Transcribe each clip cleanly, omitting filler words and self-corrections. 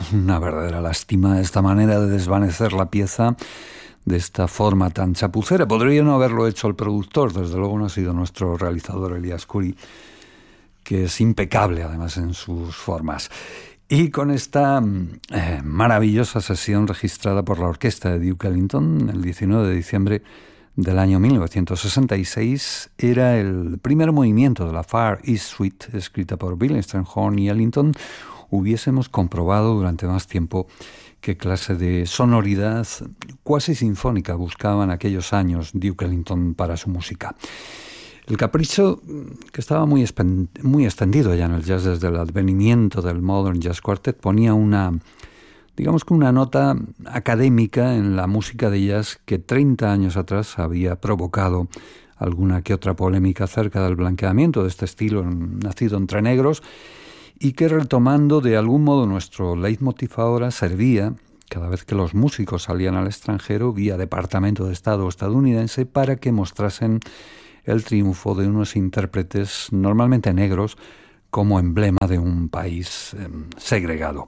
una verdadera lástima esta manera de desvanecer la pieza de esta forma tan chapucera. Podría no haberlo hecho el productor, desde luego no ha sido nuestro realizador Elias Khoury, que es impecable además en sus formas. Y con esta maravillosa sesión registrada por la orquesta de Duke Ellington el 19 de diciembre del año 1966, era el primer movimiento de la Far East Suite, escrita por Billington y Ellington, hubiésemos comprobado durante más tiempo qué clase de sonoridad cuasi sinfónica buscaba en aquellos años Duke Ellington para su música. El capricho, que estaba muy extendido ya en el jazz desde el advenimiento del Modern Jazz Quartet, ponía una nota académica en la música de jazz que 30 años atrás había provocado alguna que otra polémica acerca del blanqueamiento de este estilo nacido entre negros, y que, retomando de algún modo nuestro leitmotiv ahora, servía, cada vez que los músicos salían al extranjero, vía Departamento de Estado estadounidense, para que mostrasen el triunfo de unos intérpretes normalmente negros como emblema de un país segregado.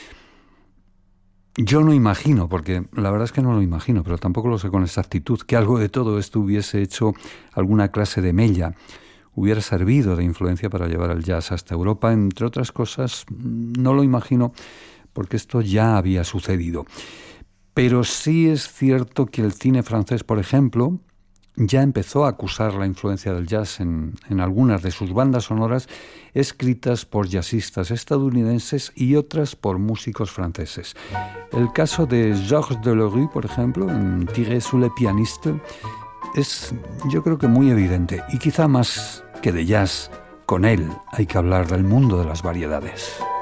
Yo no imagino, porque la verdad es que no lo imagino, pero tampoco lo sé con exactitud, que algo de todo esto hubiese hecho alguna clase de mella, hubiera servido de influencia para llevar el jazz hasta Europa. Entre otras cosas, no lo imagino porque esto ya había sucedido. Pero sí es cierto que el cine francés, por ejemplo, ya empezó a acusar la influencia del jazz en algunas de sus bandas sonoras, escritas por jazzistas estadounidenses y otras por músicos franceses. El caso de Georges Delerue, por ejemplo, en Tirer sur le pianiste, es, yo creo que muy evidente, y quizá más que de jazz, con él hay que hablar del mundo de las variedades.